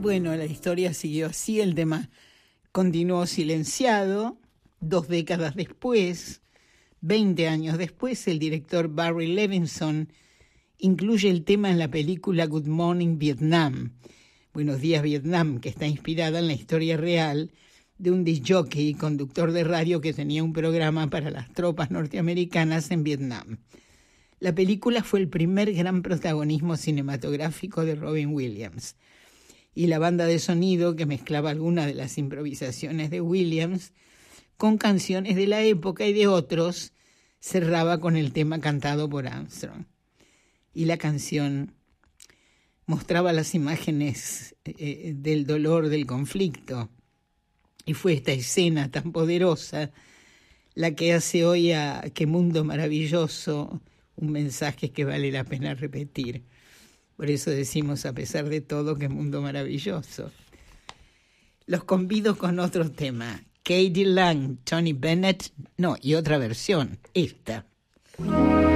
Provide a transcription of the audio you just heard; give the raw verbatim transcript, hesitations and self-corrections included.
Bueno, la historia siguió así, el tema continuó silenciado. Dos décadas después, veinte años después, el director Barry Levinson incluye el tema en la película Good Morning Vietnam, Buenos días Vietnam, que está inspirada en la historia real de un disc jockey y conductor de radio que tenía un programa para las tropas norteamericanas en Vietnam. La película fue el primer gran protagonismo cinematográfico de Robin Williams, y la banda de sonido que mezclaba algunas de las improvisaciones de Williams con canciones de la época y de otros, cerraba con el tema cantado por Armstrong. Y la canción mostraba las imágenes eh, del dolor del conflicto. Y fue esta escena tan poderosa la que hace hoy a Qué Mundo Maravilloso un mensaje que vale la pena repetir. Por eso decimos, a pesar de todo, Qué Mundo Maravilloso. Los convido con otro tema. K D Lang, Tony Bennett, no, y otra versión, esta.